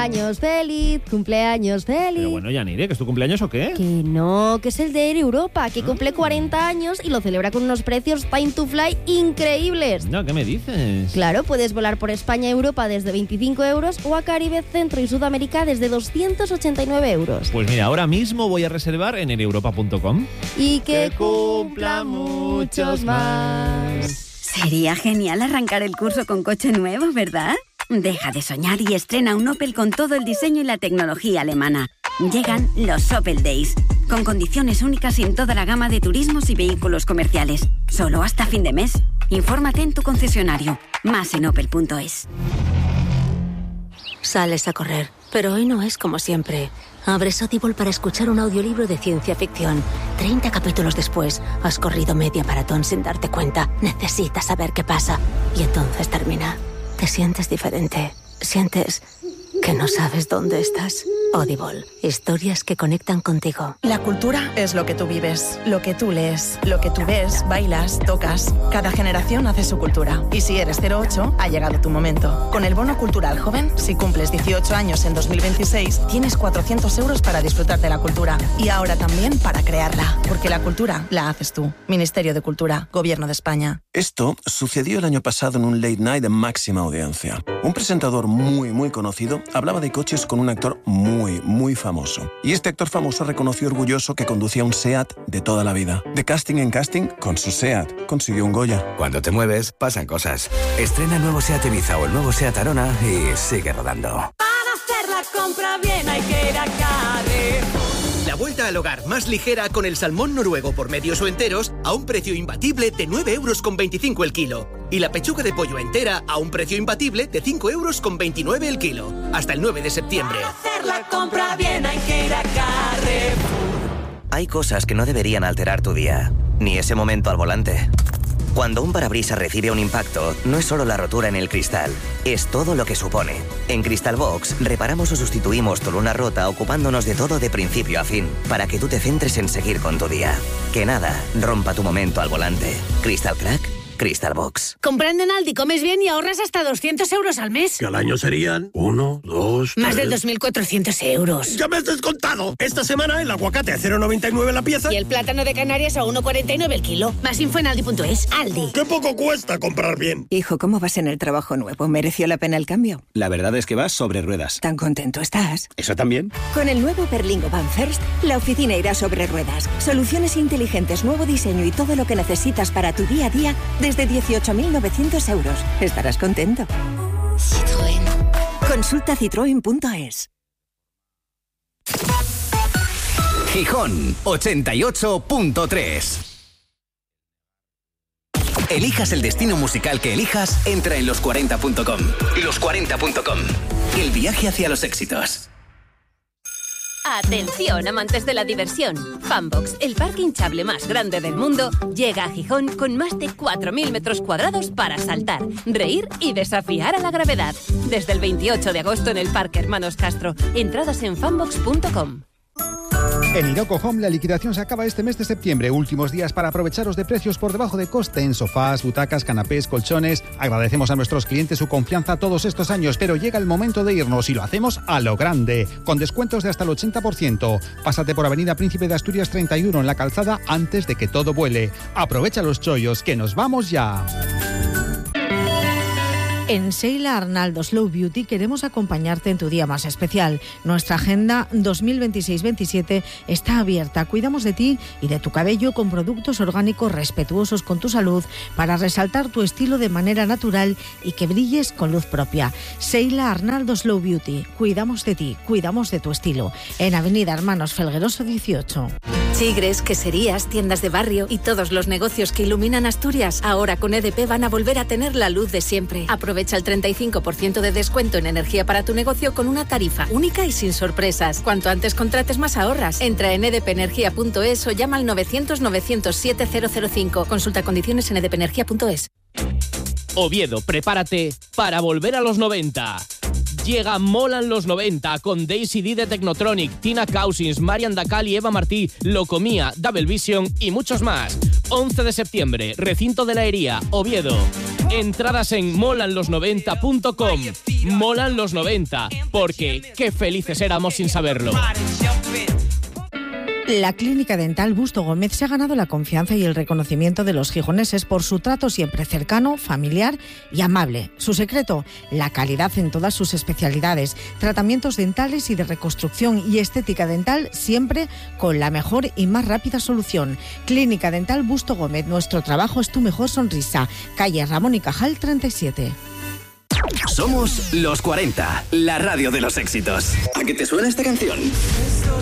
Años feliz, cumpleaños feliz. Pero bueno, Yanire, ¿que es tu cumpleaños o qué? Que no, que es el de Air Europa, que cumple 40 años y lo celebra con unos precios time to fly increíbles. No, ¿qué me dices? Claro, puedes volar por España y Europa desde 25 euros o a Caribe, Centro y Sudamérica desde 289 euros. Pues mira, ahora mismo voy a reservar en aireuropa.com. Y que cumpla muchos más. Sería genial arrancar el curso con coche nuevo, ¿verdad? Deja de soñar y estrena un Opel con todo el diseño y la tecnología alemana. Llegan los Opel Days, con condiciones únicas en toda la gama de turismos y vehículos comerciales. Solo hasta fin de mes. Infórmate en tu concesionario. Más en opel.es. Sales a correr, pero hoy no es como siempre. Abres Audible para escuchar un audiolibro de ciencia ficción. 30 capítulos después, has corrido media maratón sin darte cuenta. Necesitas saber qué pasa. Y entonces termina. Te sientes diferente. Sientes que no sabes dónde estás. Audible. Historias que conectan contigo. La cultura es lo que tú vives, lo que tú lees, lo que tú ves, bailas, tocas. Cada generación hace su cultura. Y si eres 08, ha llegado tu momento. Con el Bono Cultural Joven, si cumples 18 años en 2026, tienes 400 euros para disfrutar de la cultura. Y ahora también para crearla. Porque la cultura la haces tú. Ministerio de Cultura, Gobierno de España. Esto sucedió el año pasado en un late night de máxima audiencia. Un presentador muy conocido hablaba de coches con un actor muy famoso. Y este actor famoso reconoció orgulloso que conducía un SEAT de toda la vida. De casting en casting, con su SEAT consiguió un Goya. Cuando te mueves, pasan cosas. Estrena el nuevo SEAT Ibiza o el nuevo SEAT Arona y sigue rodando. Para hacer la compra bien hay que ir a Carrefour. La vuelta al hogar más ligera con el salmón noruego por medios o enteros a un precio imbatible de 9,25 € el kilo. Y la pechuga de pollo entera a un precio imbatible de 5,29 € el kilo. Hasta el 9 de septiembre. Para hacer la compra bien hay que ir a Carrefour. Hay cosas que no deberían alterar tu día, ni ese momento al volante. Cuando un parabrisas recibe un impacto, no es solo la rotura en el cristal, es todo lo que supone. En Crystal Box, reparamos o sustituimos tu luna rota ocupándonos de todo de principio a fin, para que tú te centres en seguir con tu día. Que nada rompa tu momento al volante. Crystal Crack, Crystal Box. Comprando en Aldi comes bien y ahorras hasta 200 euros al mes. Que al año serían 1, 2, 3... Más de 2.400 euros. ¡Ya me has descontado! Esta semana el aguacate a 0,99 la pieza. Y el plátano de Canarias a 1,49 el kilo. Más info en Aldi.es. Aldi. ¡Qué poco cuesta comprar bien! Hijo, ¿cómo vas en el trabajo nuevo? ¿Mereció la pena el cambio? La verdad es que vas sobre ruedas. ¿Tan contento estás? ¿Eso también? Con el nuevo Berlingo Van First, la oficina irá sobre ruedas. Soluciones inteligentes, nuevo diseño y todo lo que necesitas para tu día a día desde 18.900 euros. Estarás contento. Citroën. Consulta citroen.es. Gijón 88.3. Elijas el destino musical que elijas, entra en los40.com. Los40.com. El viaje hacia los éxitos. Atención, amantes de la diversión. Funbox, el parque hinchable más grande del mundo, llega a Gijón con más de 4.000 metros cuadrados para saltar, reír y desafiar a la gravedad. Desde el 28 de agosto en el Parque Hermanos Castro. Entradas en funbox.com. En Iroco Home la liquidación se acaba este mes de septiembre. Últimos días para aprovecharos de precios por debajo de coste en sofás, butacas, canapés, colchones. Agradecemos a nuestros clientes su confianza todos estos años, pero llega el momento de irnos y lo hacemos a lo grande, con descuentos de hasta el 80%. Pásate por Avenida Príncipe de Asturias 31 en La Calzada antes de que todo vuele. Aprovecha los chollos, que nos vamos ya. En Sheila Arnaldo Slow Beauty queremos acompañarte en tu día más especial. Nuestra agenda 2026-27 está abierta. Cuidamos de ti y de tu cabello con productos orgánicos respetuosos con tu salud para resaltar tu estilo de manera natural y que brilles con luz propia. Sheila Arnaldo Slow Beauty. Cuidamos de ti, cuidamos de tu estilo. En Avenida Hermanos Felgueroso 18. Chigres, queserías, tiendas de barrio y todos los negocios que iluminan Asturias, ahora con EDP van a volver a tener la luz de siempre. Aprovecha el 35% de descuento en energía para tu negocio con una tarifa única y sin sorpresas. Cuanto antes contrates, más ahorras. Entra en edpenergia.es o llama al 900-907-005. Consulta condiciones en edpenergia.es. Oviedo, prepárate para volver a los 90. Llega Molan los 90 con Daisy D de Technotronic, Tina Cousins, Marian Dacal y Eva Martí, Locomía, Double Vision y muchos más. 11 de septiembre, Recinto de la Hería, Oviedo. Entradas en molanlos90.com. Molan los 90, porque qué felices éramos sin saberlo. La Clínica Dental Busto Gómez se ha ganado la confianza y el reconocimiento de los gijoneses por su trato siempre cercano, familiar y amable. Su secreto, la calidad en todas sus especialidades, tratamientos dentales y de reconstrucción y estética dental, siempre con la mejor y más rápida solución. Clínica Dental Busto Gómez, nuestro trabajo es tu mejor sonrisa. Calle Ramón y Cajal 37. Somos Los 40, la radio de los éxitos. ¿A qué te suena esta canción?